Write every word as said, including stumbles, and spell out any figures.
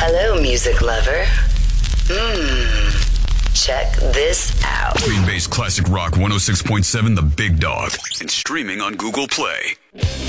Hello, music lover. Mmm. Check this out. Green Bay's classic rock one oh six point seven The Big Dog. And streaming on Google Play.